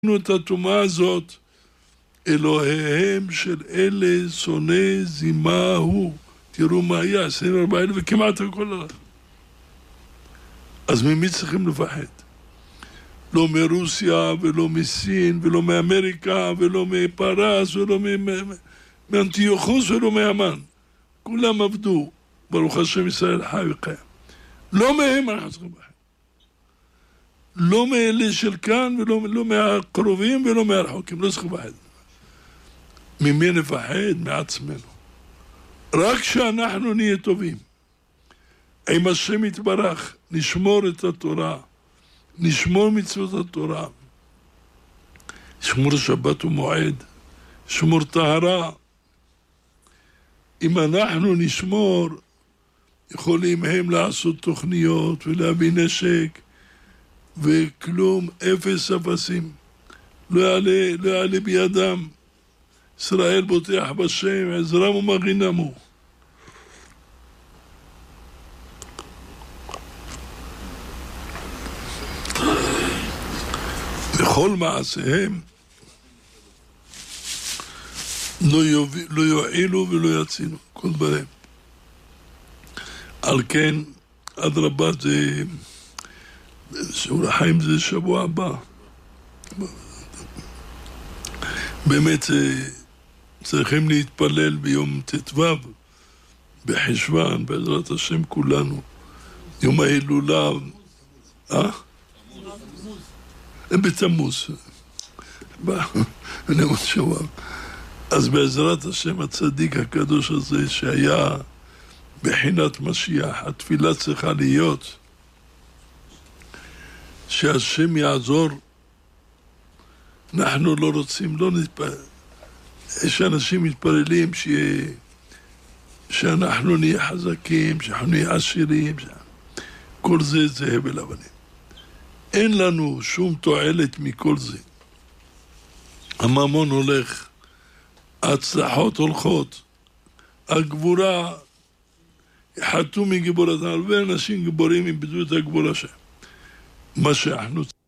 את התומה הזאת, אלוהיהם של אלה שונא זימה הוא. תראו מה היה, 24,000 וכמעט הכל הלך. אז ממי צריכים לפחד? לא מרוסיה ולא מסין ולא מאמריקה ולא מפרס ולא מאנטיוכוס ולא מהמן. כולם עבדו, ברוך השם ישראל חי וקיים. לא מהם אנחנו צריכים לפחד. לא מאלה של כאן ולא מהקרובים ולא מהרחוקים, לא צריכים לפחד. ממי נפחד? מעצמנו. רק שאנחנו נהיה טובים. עם השם יתברך, נשמור את התורה, נשמור מצוות התורה, נשמור שבת ומועד, נשמור טהרה. אם אנחנו נשמור, יכולים הם לעשות תוכניות ולהביא נשק, וכלום, אפס אפסים. לא יעלה בידם. ישראל בוטח בשם, עזרם ומגינם הוא. וכל מעשיהם לא יועילו ולא יצילו, כל דבריהם. על כן, עד רבה זה, שיעור החיים זה שבוע הבא. באמת צריכים להתפלל ביום ט"ו בחשוון, בעזרת השם כולנו. יום ההילולה, בתמוז. בנאום שבוע. אז בעזרת השם הצדיק הקדוש הזה שהיה בחינת משיח, התפילה צריכה להיות שהשם יעזור. אנחנו לא רוצים, לא נתפלל. יש אנשים מתפללים שאנחנו נהיה חזקים, שאנחנו נהיה עשירים, כל זה זה הבל הבלים. אין לנו שום תועלת מכל זה. הממון הולך, ההצלחות הולכות, הגבורה חתום מגיבורתם, הרבה אנשים גיבורים איבדו את הגבורה שלהם. מה שאנחנו